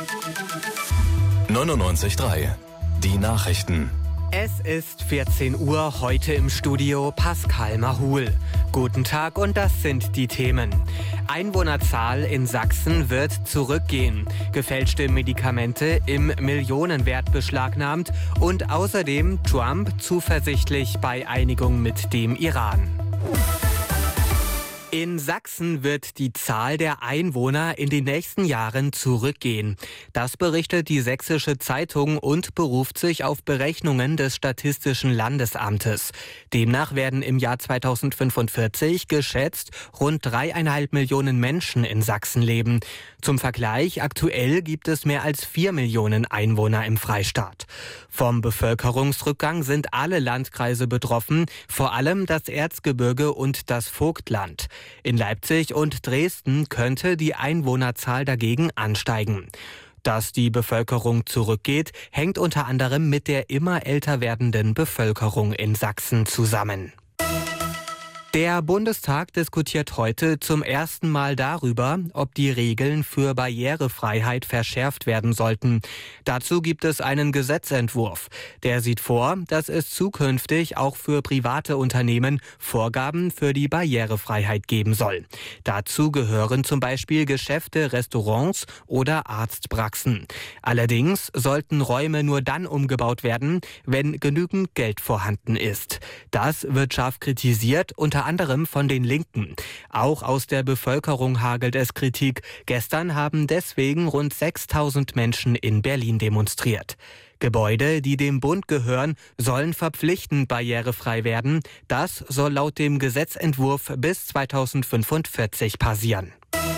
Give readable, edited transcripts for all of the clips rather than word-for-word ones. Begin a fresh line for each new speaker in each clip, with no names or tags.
99.3 Die Nachrichten.
Es ist 14 Uhr, heute im Studio Pascal Mahul. Guten Tag und das sind die Themen. Einwohnerzahl in Sachsen wird zurückgehen. Gefälschte Medikamente im Millionenwert beschlagnahmt und außerdem Trump zuversichtlich bei Einigung mit dem Iran. In Sachsen wird die Zahl der Einwohner in den nächsten Jahren zurückgehen. Das berichtet die Sächsische Zeitung und beruft sich auf Berechnungen des Statistischen Landesamtes. Demnach werden im Jahr 2045 geschätzt rund 3,5 Millionen Menschen in Sachsen leben. Zum Vergleich, aktuell gibt es mehr als 4 Millionen Einwohner im Freistaat. Vom Bevölkerungsrückgang sind alle Landkreise betroffen, vor allem das Erzgebirge und das Vogtland. In Leipzig und Dresden könnte die Einwohnerzahl dagegen ansteigen. Dass die Bevölkerung zurückgeht, hängt unter anderem mit der immer älter werdenden Bevölkerung in Sachsen zusammen. Der Bundestag diskutiert heute zum ersten Mal darüber, ob die Regeln für Barrierefreiheit verschärft werden sollten. Dazu gibt es einen Gesetzentwurf. Der sieht vor, dass es zukünftig auch für private Unternehmen Vorgaben für die Barrierefreiheit geben soll. Dazu gehören zum Beispiel Geschäfte, Restaurants oder Arztpraxen. Allerdings sollten Räume nur dann umgebaut werden, wenn genügend Geld vorhanden ist. Das wird scharf kritisiert, unter anderem von den Linken. Auch aus der Bevölkerung hagelt es Kritik. Gestern haben deswegen rund 6.000 Menschen in Berlin demonstriert. Gebäude, die dem Bund gehören, sollen verpflichtend barrierefrei werden. Das soll laut dem Gesetzentwurf bis 2045 passieren.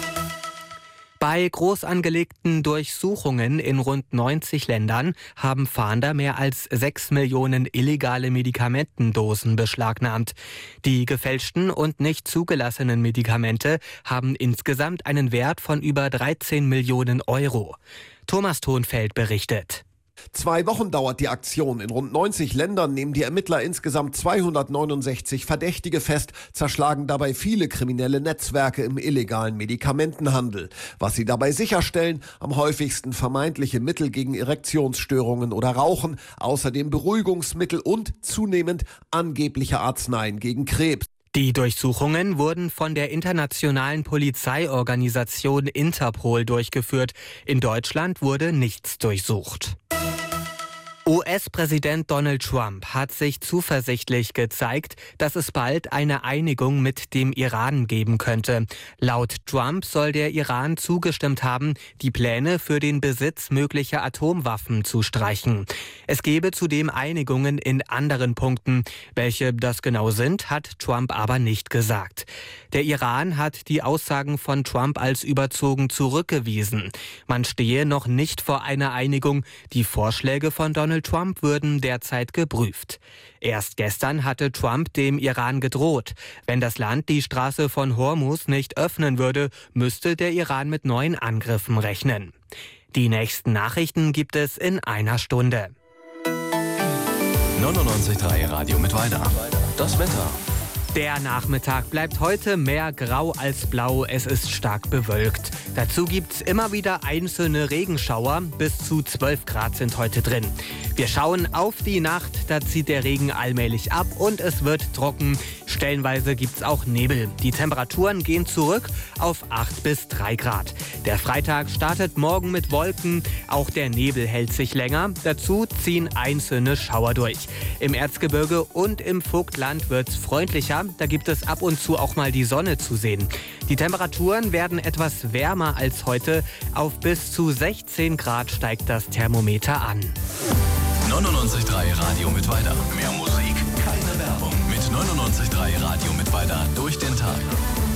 Bei groß angelegten Durchsuchungen in rund 90 Ländern haben Fahnder mehr als 6 Millionen illegale Medikamentendosen beschlagnahmt. Die gefälschten und nicht zugelassenen Medikamente haben insgesamt einen Wert von über 13 Millionen Euro. Thomas Thonfeld berichtet.
2 Wochen dauert die Aktion. In rund 90 Ländern nehmen die Ermittler insgesamt 269 Verdächtige fest, zerschlagen dabei viele kriminelle Netzwerke im illegalen Medikamentenhandel. Was sie dabei sicherstellen, am häufigsten vermeintliche Mittel gegen Erektionsstörungen oder Rauchen, außerdem Beruhigungsmittel und zunehmend angebliche Arzneien gegen Krebs.
Die Durchsuchungen wurden von der internationalen Polizeiorganisation Interpol durchgeführt. In Deutschland wurde nichts durchsucht. US-Präsident Donald Trump hat sich zuversichtlich gezeigt, dass es bald eine Einigung mit dem Iran geben könnte. Laut Trump soll der Iran zugestimmt haben, die Pläne für den Besitz möglicher Atomwaffen zu streichen. Es gebe zudem Einigungen in anderen Punkten. Welche das genau sind, hat Trump aber nicht gesagt. Der Iran hat die Aussagen von Trump als überzogen zurückgewiesen. Man stehe noch nicht vor einer Einigung. Die Vorschläge von Donald Trump würden derzeit geprüft. Erst gestern hatte Trump dem Iran gedroht. Wenn das Land die Straße von Hormuz nicht öffnen würde, müsste der Iran mit neuen Angriffen rechnen. Die nächsten Nachrichten gibt es in einer Stunde.
99.3 Radio Mittweida. Das Wetter.
Der Nachmittag bleibt heute mehr grau als blau. Es ist stark bewölkt. Dazu gibt's immer wieder einzelne Regenschauer. Bis zu 12 Grad sind heute drin. Wir schauen auf die Nacht. Da zieht der Regen allmählich ab und es wird trocken. Stellenweise gibt's auch Nebel. Die Temperaturen gehen zurück auf 8 bis 3 Grad. Der Freitag startet morgen mit Wolken. Auch der Nebel hält sich länger. Dazu ziehen einzelne Schauer durch. Im Erzgebirge und im Vogtland wird's freundlicher. Da gibt es ab und zu auch mal die Sonne zu sehen. Die Temperaturen werden etwas wärmer als heute. Auf bis zu 16 Grad steigt das Thermometer an.
99.3 Radio Mittweida. Mehr Musik, keine Werbung. Mit 99.3 Radio Mittweida durch den Tag.